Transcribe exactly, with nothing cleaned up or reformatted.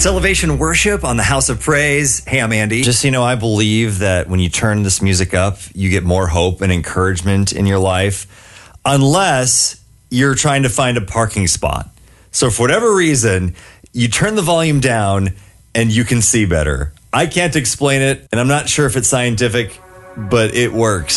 It's Elevation Worship on the House of Praise. Hey, I'm Andy. Just so you know, I believe that when you turn this music up, you get more hope and encouragement in your life, unless you're trying to find a parking spot. So for whatever reason, you turn the volume down and you can see better. I can't explain it, and I'm not sure if it's scientific, but it works.